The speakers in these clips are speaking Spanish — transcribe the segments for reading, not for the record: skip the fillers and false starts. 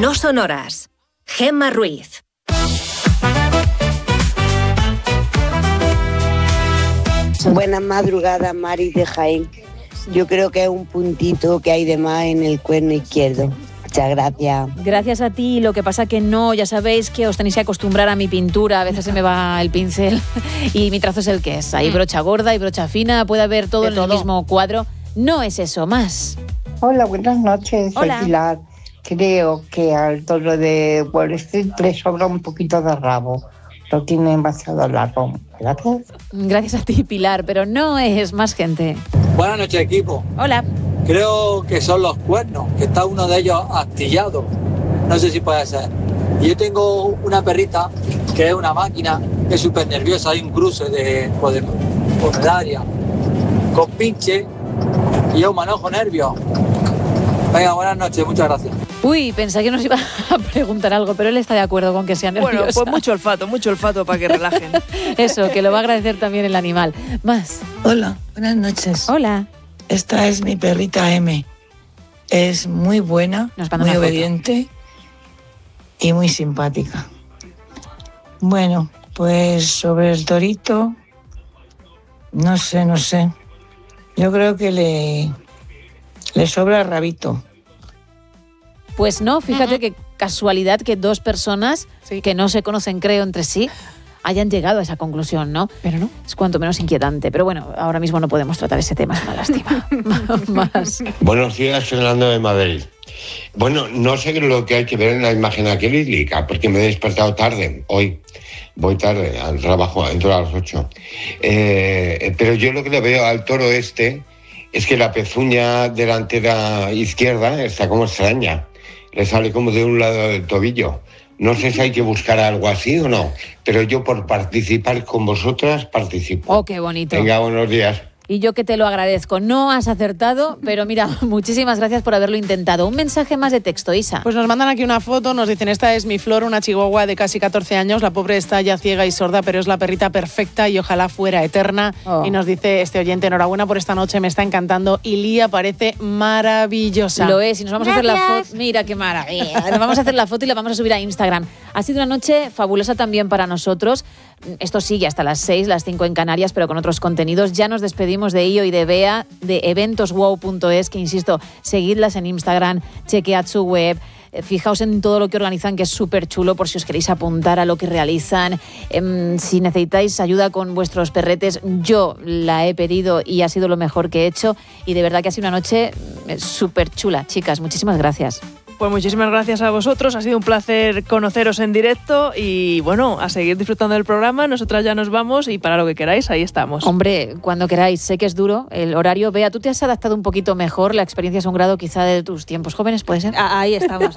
No Sonoras. Gemma Ruiz. Buenas madrugadas, Mari de Jaén. Yo creo que es un puntito que hay de más en el cuerno izquierdo. Muchas gracias. Gracias a ti. Lo que pasa que no, ya sabéis que os tenéis que acostumbrar a mi pintura. A veces se me va el pincel y mi trazo es el que es. Hay brocha gorda y brocha fina, puede haber todo en el mismo cuadro. No es eso, más. Hola, buenas noches. Hola. Soy Pilar. Creo que al toro de Wall Street le sobra un poquito de rabo. Lo tiene demasiado largo. Gracias. Gracias a ti, Pilar, pero no es más gente. Buenas noches, equipo. Hola. Creo que son los cuernos, que está uno de ellos astillado. No sé si puede ser. Y yo tengo una perrita que es una máquina, que es súper nerviosa. Hay un cruce de área con pinche y yo manojo nervios. Venga, buenas noches, muchas gracias. Uy, pensé que nos iba a preguntar algo, pero él está de acuerdo con que sea nerviosa. Bueno, pues mucho olfato para que relajen. Eso, que lo va a agradecer también el animal. Más. Hola, buenas noches. Hola. Esta es mi perrita M. Es muy buena, muy obediente y muy simpática. Bueno, pues sobre el torito, no sé. Yo creo que le sobra el rabito. Pues no, fíjate qué casualidad que dos personas que no se conocen, creo, entre sí, hayan llegado a esa conclusión, ¿no? Pero no. Es cuanto menos inquietante. Pero bueno, ahora mismo no podemos tratar ese tema, es una lástima. Más. Buenos días, Fernando de Madrid. Bueno, no sé lo que hay que ver en la imagen acrílica, porque me he despertado tarde hoy. Voy tarde al trabajo, entro a las 8. Pero yo lo que le veo al toro este es que la pezuña delantera izquierda está como extraña. Le sale como de un lado del tobillo. No sé si hay que buscar algo así o no, pero yo por participar con vosotras participo. Oh, qué bonito. Venga, buenos días. Y yo que te lo agradezco. No has acertado, pero mira, muchísimas gracias por haberlo intentado. Un mensaje más de texto, Isa. Pues nos mandan aquí una foto, nos dicen, esta es mi Flor, una chihuahua de casi 14 años, la pobre está ya ciega y sorda, pero es la perrita perfecta y ojalá fuera eterna. Y nos dice este oyente, enhorabuena por esta noche, me está encantando y Lía parece maravillosa. Lo es, y nos vamos a hacer la foto. Mira qué maravilla. Nos vamos a hacer la foto y la vamos a subir a Instagram. Ha sido una noche fabulosa también para nosotros. Esto sigue hasta las 6, las 5 en Canarias, pero con otros contenidos. Ya nos despedimos de Io y de Bea, de eventoswow.es, que insisto, seguidlas en Instagram, chequead su web, fijaos en todo lo que organizan, que es súper chulo, por si os queréis apuntar a lo que realizan. Si necesitáis ayuda con vuestros perretes, yo la he pedido y ha sido lo mejor que he hecho. Y de verdad que ha sido una noche súper chula, chicas. Muchísimas gracias. Pues muchísimas gracias a vosotros, ha sido un placer conoceros en directo y bueno, a seguir disfrutando del programa. Nosotras ya nos vamos y para lo que queráis, ahí estamos. Hombre, cuando queráis, sé que es duro el horario. Bea, tú te has adaptado un poquito mejor, la experiencia es un grado quizá de tus tiempos jóvenes, ¿puede ser? Ahí estamos.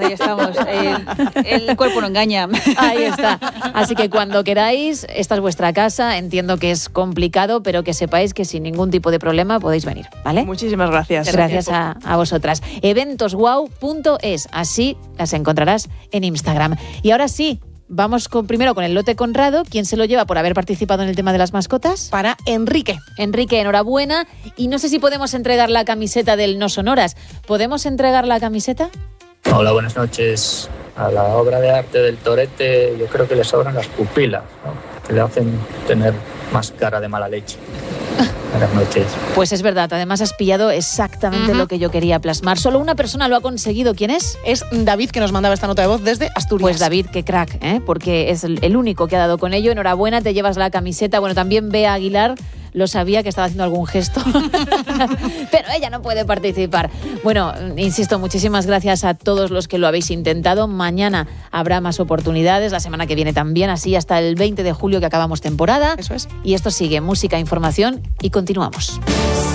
El cuerpo no engaña. Ahí está. Así que cuando queráis, esta es vuestra casa. Entiendo que es complicado, pero que sepáis que sin ningún tipo de problema podéis venir, ¿vale? Muchísimas gracias. Gracias a vosotras. Eventoswow.es, así las encontrarás en Instagram. Y ahora sí, vamos primero con el lote Conrado. ¿Quién se lo lleva por haber participado en el tema de las mascotas? Para Enrique. Enrique, enhorabuena. Y no sé si podemos entregar la camiseta del No Sonoras. ¿Podemos entregar la camiseta? Hola, buenas noches. A la obra de arte del torete yo creo que le sobran las pupilas, ¿no? Que le hacen tener más cara de mala leche. Buenas noches. Pues es verdad, además has pillado exactamente lo que yo quería plasmar. Solo una persona lo ha conseguido. ¿Quién es? Es David, que nos mandaba esta nota de voz desde Asturias. Pues David, qué crack, porque es el único que ha dado con ello. Enhorabuena, te llevas la camiseta. Bueno, también Bea Aguilar, lo sabía que estaba haciendo algún gesto, pero ella no puede participar. Bueno, insisto, muchísimas gracias a todos los que lo habéis intentado. Mañana habrá más oportunidades, la semana que viene también, así hasta el 20 de julio que acabamos temporada. Eso es. Y esto sigue, música, información y continuamos.